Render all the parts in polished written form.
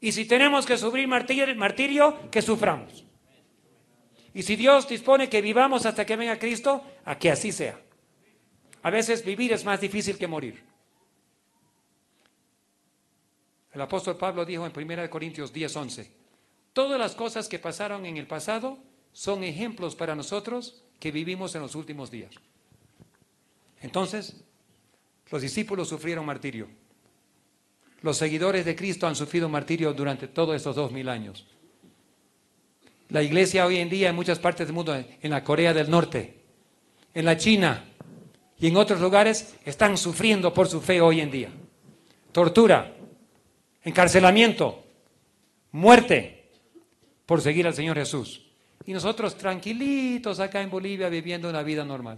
Y si tenemos que sufrir martirio, que suframos. Y si Dios dispone que vivamos hasta que venga Cristo, a que así sea. A veces vivir es más difícil que morir. El apóstol Pablo dijo en 1 Corintios 10:11, todas las cosas que pasaron en el pasado son ejemplos para nosotros que vivimos en los últimos días. Entonces, los discípulos sufrieron martirio. Los seguidores de Cristo han sufrido martirio durante todos estos 2000 años. La iglesia hoy en día en muchas partes del mundo, en la Corea del Norte, en la China y en otros lugares, están sufriendo por su fe hoy en día. Tortura, encarcelamiento, muerte por seguir al Señor Jesús. Y nosotros tranquilitos acá en Bolivia viviendo una vida normal.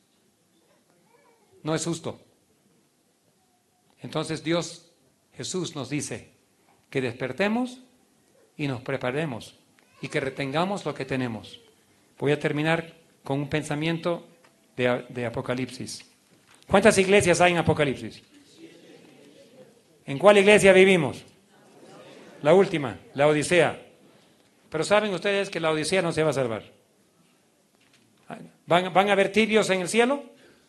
No es justo. Entonces Jesús nos dice que despertemos y nos preparemos y que retengamos lo que tenemos. Voy a terminar con un pensamiento de Apocalipsis. ¿Cuántas iglesias hay en Apocalipsis? ¿En cuál iglesia vivimos? La última, la Odisea. Pero ¿saben ustedes que la Odisea no se va a salvar? ¿Van a haber tibios en el cielo?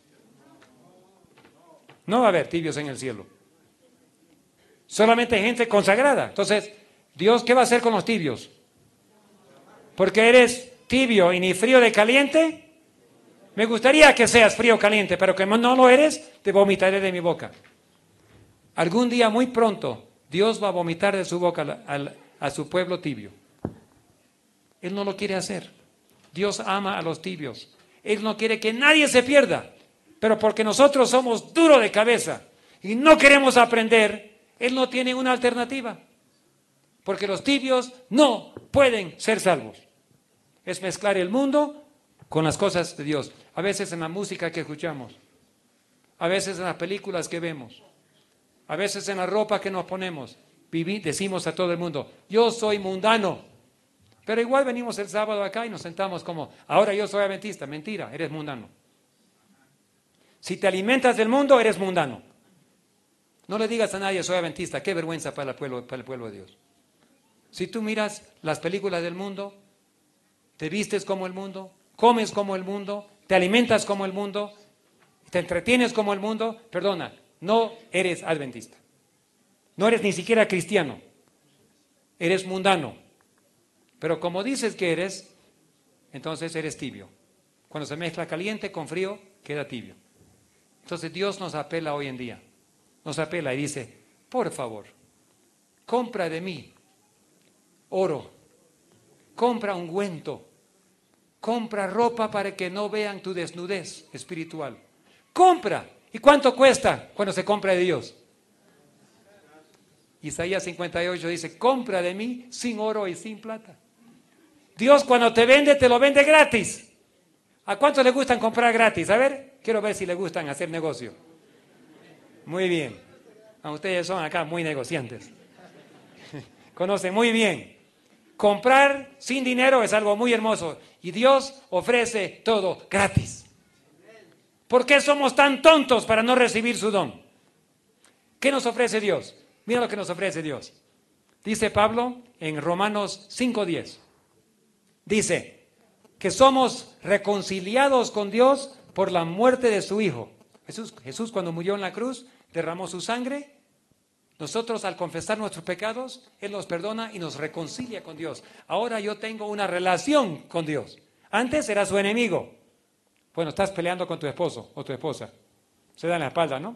No va a haber tibios en el cielo. Solamente gente consagrada. Entonces, Dios, ¿qué va a hacer con los tibios? Porque eres tibio y ni frío ni caliente. Me gustaría que seas frío o caliente, pero que no lo eres, te vomitaré de mi boca. Algún día muy pronto, Dios va a vomitar de su boca a su pueblo tibio. Él no lo quiere hacer. Dios ama a los tibios. Él no quiere que nadie se pierda. Pero porque nosotros somos duros de cabeza y no queremos aprender, Él no tiene una alternativa. Porque los tibios no pueden ser salvos. Es mezclar el mundo con las cosas de Dios. A veces en la música que escuchamos, a veces en las películas que vemos, a veces en la ropa que nos ponemos, decimos a todo el mundo, yo soy mundano. Pero igual venimos el sábado acá y nos sentamos como, ahora yo soy adventista. Mentira, eres mundano. Si te alimentas del mundo, eres mundano. No le digas a nadie, soy adventista. Qué vergüenza para el pueblo de Dios. Si tú miras las películas del mundo, te vistes como el mundo, comes como el mundo, te alimentas como el mundo, te entretienes como el mundo, perdona, no eres adventista. No eres ni siquiera cristiano. Eres mundano. Pero como dices que eres, entonces eres tibio. Cuando se mezcla caliente con frío, queda tibio. Entonces Dios nos apela hoy en día. Nos apela y dice, por favor, compra de mí oro, compra ungüento, compra ropa para que no vean tu desnudez espiritual. Compra. ¿Y cuánto cuesta cuando se compra de Dios? Isaías 58 dice, compra de mí sin oro y sin plata. Dios cuando te lo vende gratis. ¿A cuántos les gustan comprar gratis? A ver, quiero ver si les gustan hacer negocio. Muy bien. Ustedes son acá muy negociantes. Conocen muy bien. Comprar sin dinero es algo muy hermoso. Y Dios ofrece todo gratis. ¿Por qué somos tan tontos para no recibir su don? ¿Qué nos ofrece Dios? Mira lo que nos ofrece Dios. Dice Pablo en Romanos 5:10. Dice que somos reconciliados con Dios por la muerte de su Hijo. Jesús cuando murió en la cruz derramó su sangre. Nosotros al confesar nuestros pecados, Él nos perdona y nos reconcilia con Dios. Ahora yo tengo una relación con Dios. Antes era su enemigo. Bueno, estás peleando con tu esposo o tu esposa. Se dan la espalda, ¿no?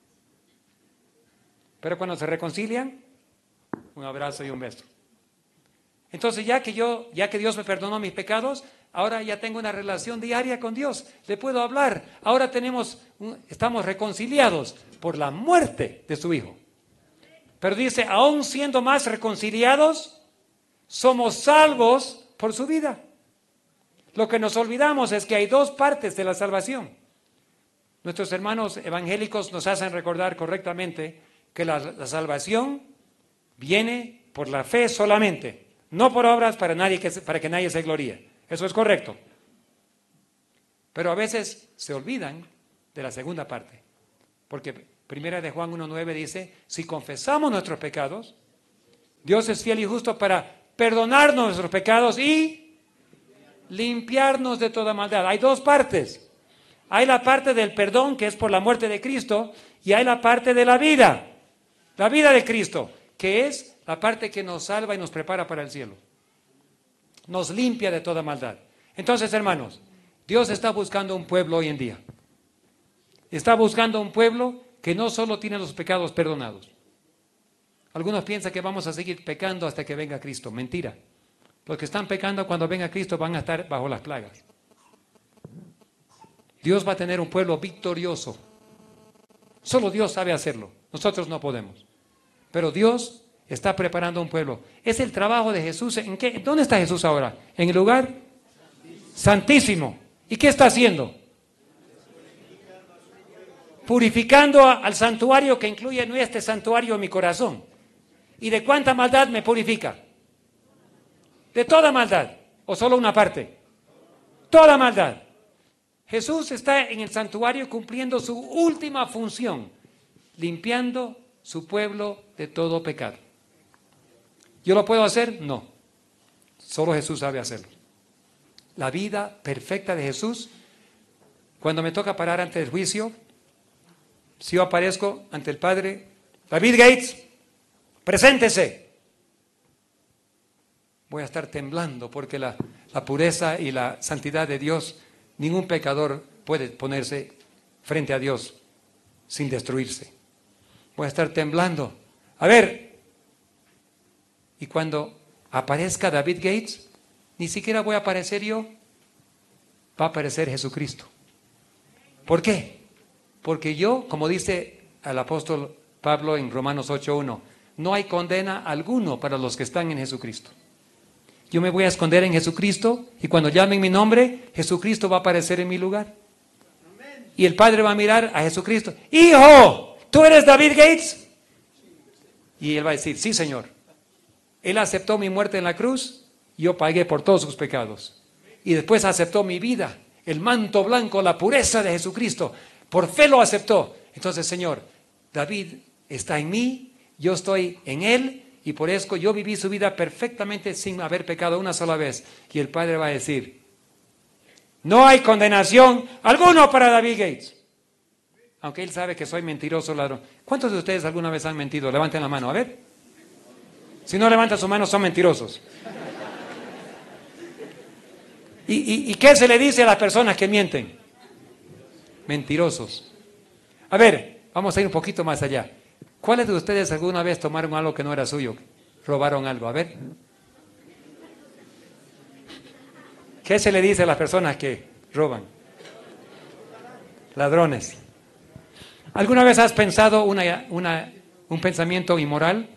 Pero cuando se reconcilian, un abrazo y un beso. Entonces ya que Dios me perdonó mis pecados, ahora ya tengo una relación diaria con Dios. Le puedo hablar. Ahora estamos reconciliados por la muerte de su Hijo. Pero dice, aún siendo más reconciliados, somos salvos por su vida. Lo que nos olvidamos es que hay dos partes de la salvación. Nuestros hermanos evangélicos nos hacen recordar correctamente que la salvación viene por la fe solamente, no por obras para que nadie se gloríe. Eso es correcto. Pero a veces se olvidan de la segunda parte. Porque 1 de Juan 1:9 dice, si confesamos nuestros pecados, Dios es fiel y justo para perdonarnos nuestros pecados y limpiarnos de toda maldad. Hay dos partes. Hay la parte del perdón, que es por la muerte de Cristo, y hay la parte de la vida de Cristo, que es la parte que nos salva y nos prepara para el cielo. Nos limpia de toda maldad. Entonces, hermanos, Dios está buscando un pueblo hoy en día. Está buscando un pueblo que no solo tiene los pecados perdonados. Algunos piensan que vamos a seguir pecando hasta que venga Cristo. Mentira. Los que están pecando cuando venga Cristo van a estar bajo las plagas. Dios va a tener un pueblo victorioso. Solo Dios sabe hacerlo. Nosotros no podemos. Pero Dios está preparando un pueblo. Es el trabajo de Jesús. ¿En qué? ¿Dónde está Jesús ahora? En el lugar santísimo. ¿Y qué está haciendo? Purificando al santuario que incluye no este santuario en mi corazón. ¿Y de cuánta maldad me purifica? De toda maldad. ¿O solo una parte? Toda maldad. Jesús está en el santuario cumpliendo su última función, limpiando su pueblo de todo pecado. ¿Yo lo puedo hacer? No. Solo Jesús sabe hacerlo. La vida perfecta de Jesús, cuando me toca parar ante el juicio, si yo aparezco ante el Padre, David Gates, preséntese. Voy a estar temblando porque la pureza y la santidad de Dios, ningún pecador puede ponerse frente a Dios sin destruirse. Voy a estar temblando. A ver, y cuando aparezca David Gates, ni siquiera voy a aparecer yo, va a aparecer Jesucristo. ¿Por qué? Porque yo, como dice el apóstol Pablo en Romanos 8:1, no hay condena alguno para los que están en Jesucristo. Yo me voy a esconder en Jesucristo y cuando llamen mi nombre, Jesucristo va a aparecer en mi lugar. Y el Padre va a mirar a Jesucristo. ¡Hijo! ¿Tú eres David Gates? Y él va a decir, sí, Señor. Él aceptó mi muerte en la cruz, yo pagué por todos sus pecados. Y después aceptó mi vida, el manto blanco, la pureza de Jesucristo. Por fe lo aceptó. Entonces, Señor, David está en mí, yo estoy en él, y por eso yo viví su vida perfectamente sin haber pecado una sola vez. Y el Padre va a decir, no hay condenación alguno para David Gates. Aunque él sabe que soy mentiroso, ladrón. ¿Cuántos de ustedes alguna vez han mentido? Levanten la mano, a ver. Si no levantan su mano, son mentirosos. ¿Y qué se le dice a las personas que mienten? Mentirosos. A ver, vamos a ir un poquito más allá. ¿Cuáles de ustedes alguna vez tomaron algo que no era suyo? Robaron algo, a ver. ¿Qué se le dice a las personas que roban? Ladrones. ¿Alguna vez has pensado un pensamiento inmoral?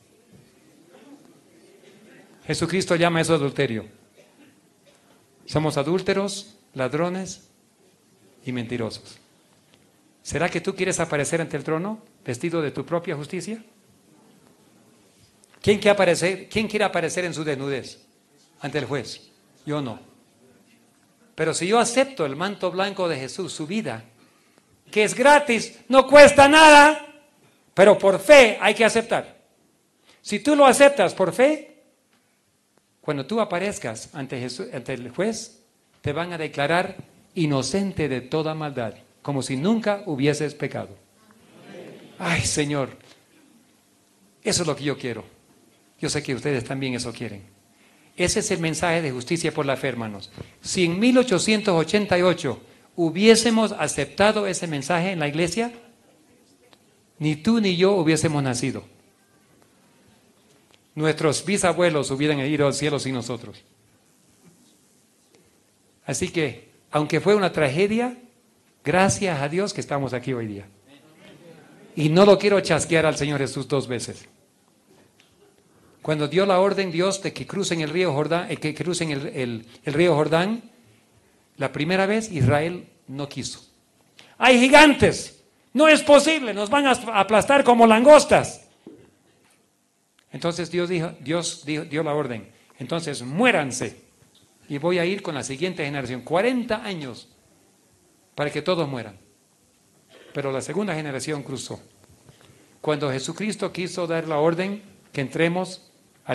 Jesucristo llama eso adulterio. Somos adúlteros, ladrones y mentirosos. ¿Será que tú quieres aparecer ante el trono vestido de tu propia justicia? ¿Quién quiere aparecer en su desnudez ante el juez? Yo no. Pero si yo acepto el manto blanco de Jesús, su vida, que es gratis, no cuesta nada, pero por fe hay que aceptar. Si tú lo aceptas por fe, cuando tú aparezcas ante el juez, te van a declarar inocente de toda maldad, como si nunca hubieses pecado. Ay, Señor, eso es lo que yo quiero. Yo sé que ustedes también eso quieren. Ese es el mensaje de justicia por la fe, hermanos. Si en 1888 hubiésemos aceptado ese mensaje en la iglesia, ni tú ni yo hubiésemos nacido. Nuestros bisabuelos hubieran ido al cielo sin nosotros. Así que, aunque fue una tragedia, gracias a Dios que estamos aquí hoy día. Y no lo quiero chasquear al Señor Jesús 2 veces. Cuando dio la orden Dios de que crucen el río Jordán, el río Jordán, la primera vez Israel no quiso. Hay gigantes, no es posible, nos van a aplastar como langostas. Entonces Dios dio la orden. Entonces muéranse. Y voy a ir con la siguiente generación. 40 años para que todos mueran. Pero la segunda generación cruzó. Cuando Jesucristo quiso dar la orden que entremos